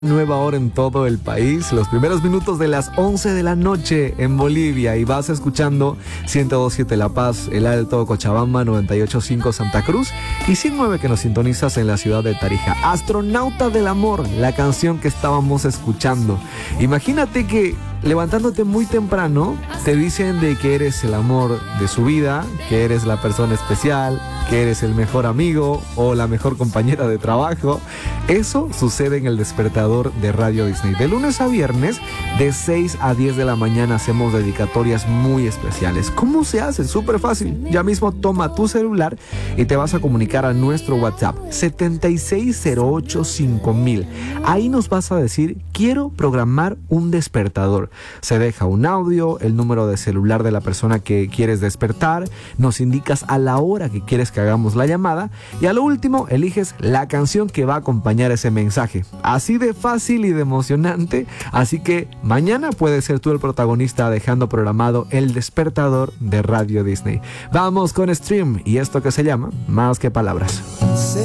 Nueva hora en todo el país, los primeros minutos de las 11 de la noche en Bolivia, y vas escuchando 102.7 La Paz, El Alto, Cochabamba, 98.5 Santa Cruz y 109 que nos sintonizas en la ciudad de Tarija. Astronauta del Amor, la canción que estábamos escuchando. Imagínate que levantándote muy temprano te dicen de que eres el amor de su vida, que eres la persona especial, que eres el mejor amigo o la mejor compañera de trabajo. Eso sucede en el despertador de Radio Disney. De lunes a viernes, de 6 a 10 de la mañana, hacemos dedicatorias muy especiales. ¿Cómo se hace? Súper fácil. Ya mismo toma tu celular y te vas a comunicar a nuestro WhatsApp 76085000. Ahí nos vas a decir: quiero programar un despertador. Se deja un audio, el número de celular de la persona que quieres despertar, nos indicas a la hora que quieres que hagamos la llamada y a lo último eliges la canción que va a acompañar ese mensaje. Así de fácil y de emocionante. Así que mañana puedes ser tú el protagonista dejando programado el despertador de Radio Disney. Vamos con Stream y esto que se llama Más que Palabras.